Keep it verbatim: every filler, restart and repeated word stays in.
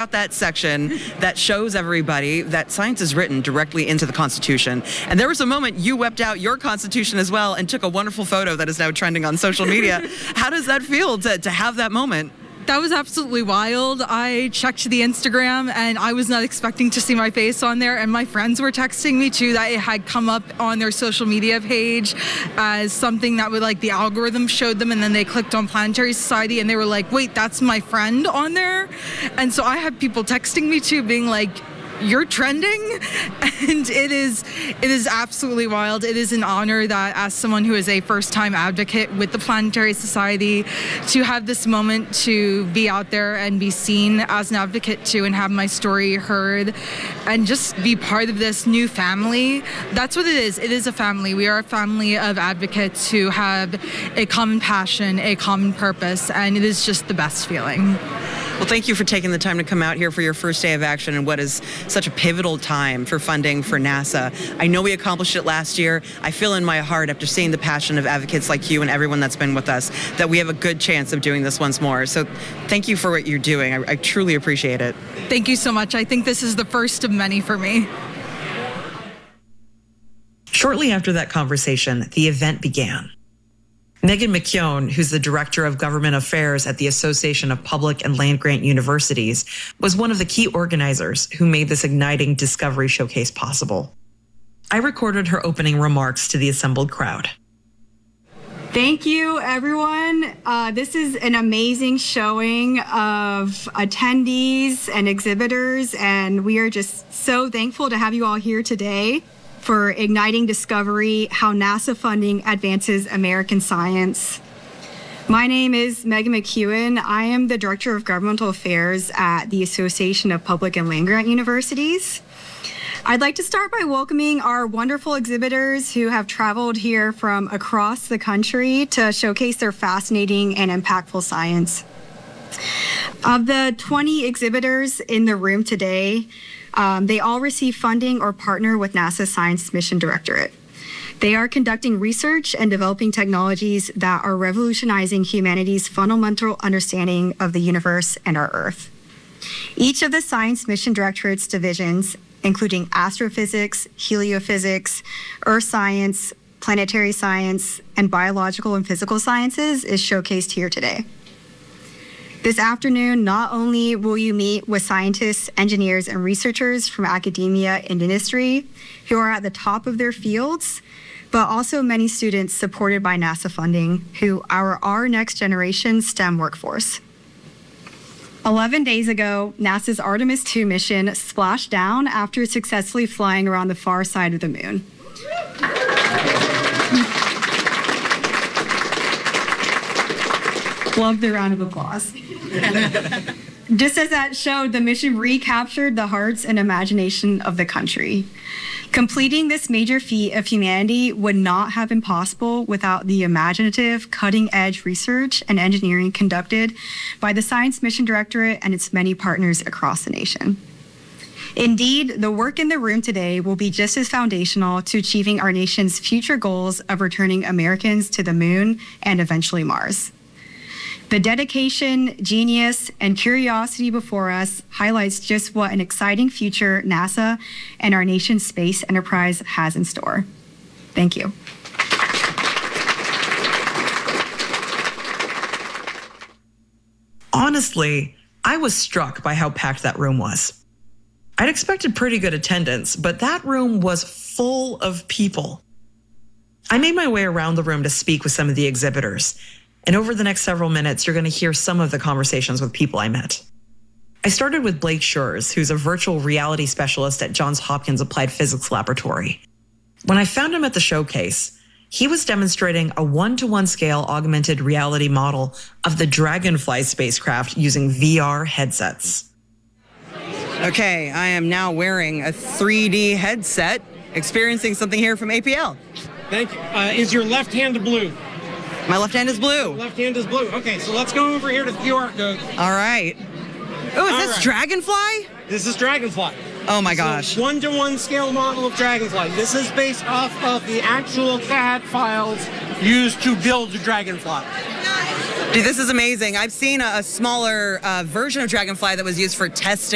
that section that shows everybody that science is written directly into the Constitution. And there was a moment you wept out your Constitution as well and took a wonderful photo that is now trending on social media. How does that feel to, to have that moment? That was absolutely wild. I checked the Instagram and I was not expecting to see my face on there, and my friends were texting me too that it had come up on their social media page as something that would, like, the algorithm showed them, and then they clicked on Planetary Society and they were like, wait, that's my friend on there? And so I had people texting me too being like, you're trending? And it is it is absolutely wild. It is an honor that, as someone who is a first-time advocate with the Planetary Society, to have this moment to be out there and be seen as an advocate too, and have my story heard and just be part of this new family. That's what it is. It is a family. We are a family of advocates who have a common passion, a common purpose, and it is just the best feeling. Well, thank you for taking the time to come out here for your first day of action in what is such a pivotal time for funding for NASA. I know we accomplished it last year. I feel in my heart, after seeing the passion of advocates like you and everyone that's been with us, that we have a good chance of doing this once more. So thank you for what you're doing. I, I truly appreciate it. Thank you so much. I think this is the first of many for me. Shortly after that conversation, the event began. Megan McKeown, who's the Director of Government Affairs at the Association of Public and Land-Grant Universities, was one of the key organizers who made this igniting Discovery Showcase possible. I recorded her opening remarks to the assembled crowd. Thank you, everyone. Uh, this is an amazing showing of attendees and exhibitors, and we are just so thankful to have you all here today for Igniting Discovery, How NASA Funding Advances American Science. My name is Megan McKeown. I am the Director of Governmental Affairs at the Association of Public and Land-Grant Universities. I'd like to start by welcoming our wonderful exhibitors who have traveled here from across the country to showcase their fascinating and impactful science. Of the twenty exhibitors in the room today, Um, they all receive funding or partner with NASA's Science Mission Directorate. They are conducting research and developing technologies that are revolutionizing humanity's fundamental understanding of the universe and our Earth. Each of the Science Mission Directorate's divisions, including astrophysics, heliophysics, earth science, planetary science, and biological and physical sciences, is showcased here today. This afternoon, not only will you meet with scientists, engineers, and researchers from academia and industry who are at the top of their fields, but also many students supported by NASA funding who are our next generation STEM workforce. eleven days ago, NASA's Artemis two mission splashed down after successfully flying around the far side of the moon. Love the round of applause. Just as that showed, the mission recaptured the hearts and imagination of the country. Completing this major feat of humanity would not have been possible without the imaginative, cutting-edge research and engineering conducted by the Science Mission Directorate and its many partners across the nation. Indeed, the work in the room today will be just as foundational to achieving our nation's future goals of returning Americans to the moon and eventually Mars. The dedication, genius, and curiosity before us highlights just what an exciting future NASA and our nation's space enterprise has in store. Thank you. Honestly, I was struck by how packed that room was. I'd expected pretty good attendance, but that room was full of people. I made my way around the room to speak with some of the exhibitors. And over the next several minutes, you're going to hear some of the conversations with people I met. I started with Blake Schurz, who's a virtual reality specialist at Johns Hopkins Applied Physics Laboratory. When I found him at the showcase, he was demonstrating a one-to-one scale augmented reality model of the Dragonfly spacecraft using V R headsets. Okay, I am now wearing a three D headset, experiencing something here from A P L. Thank you. Uh, is your left hand blue? My left hand is blue. Left hand is blue. Okay, so let's go over here to the Q R code. All right. Oh, is All this right. Dragonfly? This is Dragonfly. Oh my So gosh. one-to-one scale model of Dragonfly. This is based off of the actual C A D files used to build the Dragonfly. Dude, this is amazing. I've seen a, a smaller uh, version of Dragonfly that was used for testing